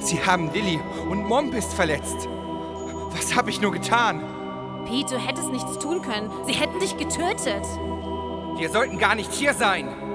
Sie haben Lilly und Mompist verletzt. Was habe ich nur getan? Pete, du hättest nichts tun können. Sie hätten dich getötet. Wir sollten gar nicht hier sein.